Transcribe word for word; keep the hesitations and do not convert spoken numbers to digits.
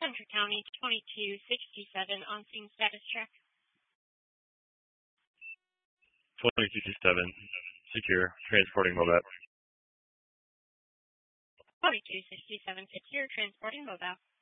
Hunter County twenty-two sixty-seven on scene status check. twenty-two sixty-seven, secure, transporting Mobile. twenty-two sixty-seven secure, transporting Mobile.